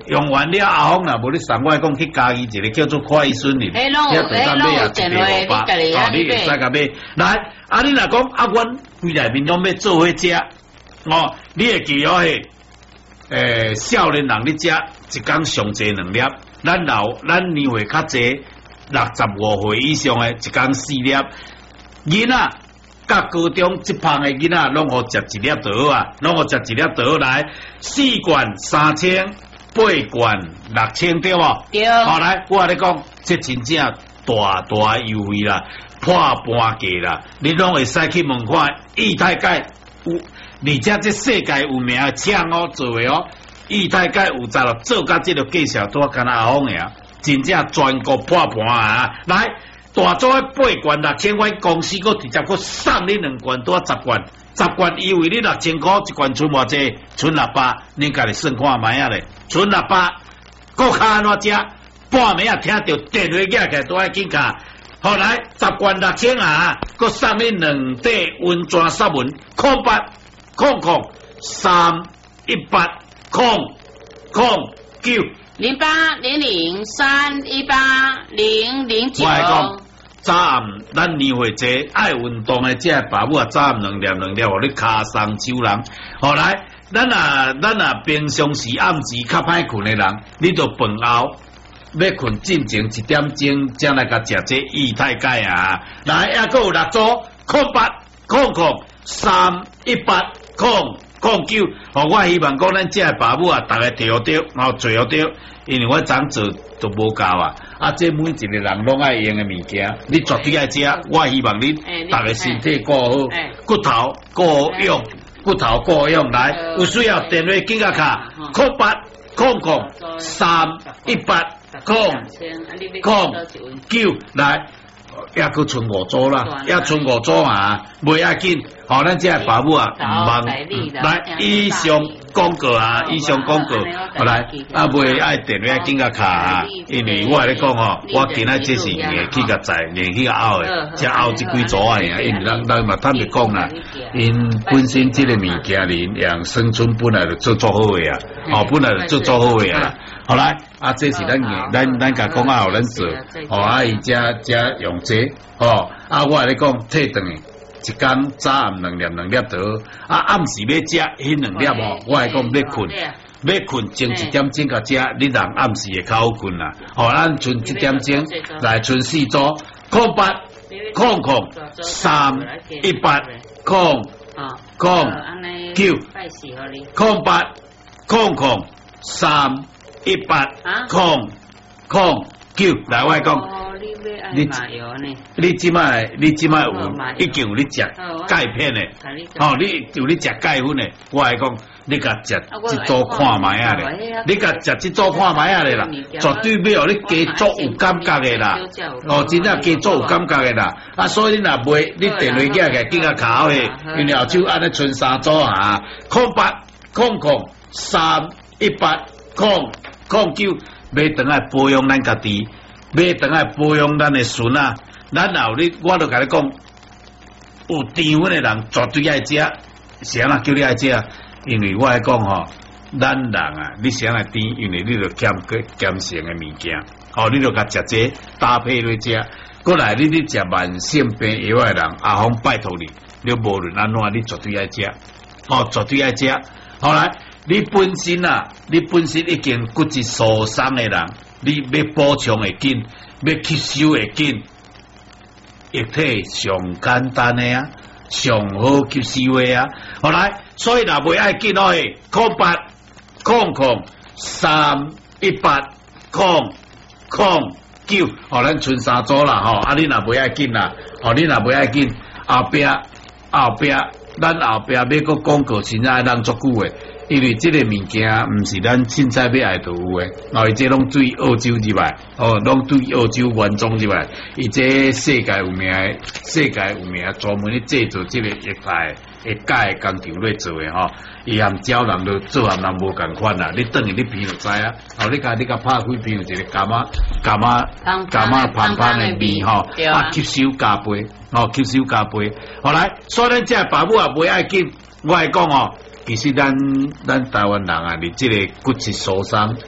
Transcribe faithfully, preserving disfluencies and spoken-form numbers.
用完了阿峰啦，无你上我讲去家己一个叫做快顺的， 哎，拢有哎，拢有电话，你家己啊， 你会使甲买。来，啊，你若讲啊，阮规内面拢要做伙食，哦，你会记哦嘿，诶，少年人你食一工上济两粒，咱老咱年岁较济，六十五岁以上的一工四粒，囡仔。甲高中这胖的囡仔，拢互食一粒就好啊，拢互食一粒就好来。四罐三千，八罐六千对无？ 对。 好来，我跟你讲，这真正大大优惠啦，破半价啦，你拢会使去问看。益泰钙有，而且这世界有名的厂哦做的哦，益泰钙有在咯，做甲这个介绍多干那阿峰呀，真正全国破盘啊！来。大组的八罐六千块，公司佫直接佫送你两罐多十罐，十罐以为你六千块一罐剩偌济，剩六百，你家己算看卖啊咧，剩六百，佫卡安怎食？半暝啊听到电话举起来都爱紧卡，后来十罐六千啊，佫送你两袋温泉湿文，空八空空三一八空空九。 零八零零三一八零零九。 我来讲，早暗咱年岁济爱运动的这爸母啊，早暗两粒两粒，互你骹松手人。后来，咱啊咱啊平常时暗时较歹困的人，你着饭后要困进前一点钟，才来甲食这益泰钙啊。来，还佫有六组空八空空三一八空。控九，哦，我希望讲咱这爸母啊，大家摕到，然后做到，因为我昨做都无够啊，啊，这每一个人拢爱用的物件，你绝对爱食。我希望你大家身体顾好，骨头顾用，骨头顾用来，有需要电话紧甲卡，空八空空三一八空空九来。也佫剩五组啦，也剩五组啊，袂要紧。吼，咱这爸母啊，毋忙来以上广告啊，以上广告，好来啊，袂爱电话紧甲卡啊，因为我来讲吼，我今仔这是硬去甲载，硬去甲拗的，才拗这几组啊，因为咱咱嘛坦白讲啦，因本身这个物件哩，养生存本来就做做好的啊，哦，本来就做做好的啊。好来，啊，这是咱咱咱甲讲啊，互咱做，哦，啊，伊遮遮用这，哦，啊，我来讲退转的。一工早暗两粒两粒就好，啊暗时要食迄两粒哦，我来讲要困，要困前一点钟甲食，你人暗时会较好困啦。哦，咱剩一点钟来剩四组，空八空空三一八空空九空八空空三一八空空九，来我来讲。你你即摆你即摆有已经有你食钙片的，哦，你有你食钙粉的，我来讲，你甲食即组看卖啊咧，你甲食即组看卖啊咧啦，绝对要互你加足有感觉的啦，哦，真正加足有感觉的啦，啊，所以你若袂，你电话起来紧甲卡好咧，因为后手安尼剩三组啊，空八空空三一八空空九，买等来保养咱家己。买等来保养咱的孙啊，咱后你我都甲你讲，有甜粉的人绝对爱食，谁人叫你爱食？因为我来讲吼，咱人啊，你谁来甜？因为你着减减性的物件，哦，你着甲食这搭配来食。过来你你食慢性病药的人，阿峰拜托你，你无论安怎，你绝对爱食，哦，绝对爱食。后来你本身啊，你本身已经骨质疏松的人。你要补充会紧，要吸收会紧，液体上简单的啊，上好吸收的啊。好来，所以若袂爱紧哦，空八空空三一八空空九，哦，咱剩三组啦吼。啊，你若袂爱紧啦，哦，你若袂爱紧，后壁后壁，咱后壁要个广告，现在人足久的。因为这个物件唔是咱凊彩要爱就有诶，哦，伊这拢对澳洲入来，哦，拢对澳洲原装入来，伊这世界有名，世界有名，专门咧制作这个液态会钙工厂咧做诶吼，伊含鸟人都做含人无共款啦，你等于你闻就知啊，哦，你甲你甲拍开闻一个柑仔柑仔柑仔香香诶味吼，啊吸收加倍，哦吸收加倍，后来所以咱这爸母也袂爱紧，我来讲哦。其实咱咱台湾人啊，你这个骨质疏松，